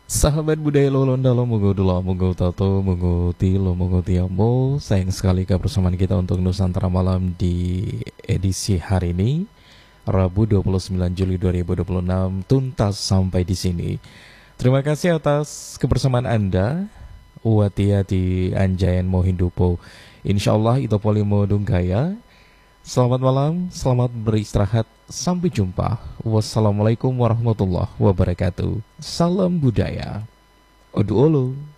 Sahabat budaya Lolonda lo mogo dulu mogo tato mogo tilo mogo tiamo. Sayang sekali kebersamaan kita untuk Nusantara Malam di edisi hari ini Rabu 29 Juli 2026 tuntas sampai di sini. Terima kasih atas kebersamaan Anda. Uwatia di Anjayan Mohindupo. Insyaallah itu polimo dunggaya. Selamat malam, selamat beristirahat. Sampai jumpa. Wassalamualaikum warahmatullahi wabarakatuh. Salam budaya. Odu olo.